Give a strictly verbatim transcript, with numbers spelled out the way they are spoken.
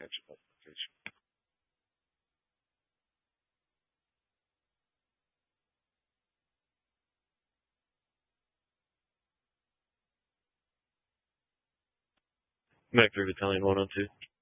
catch up location. Back through Battalion one oh two.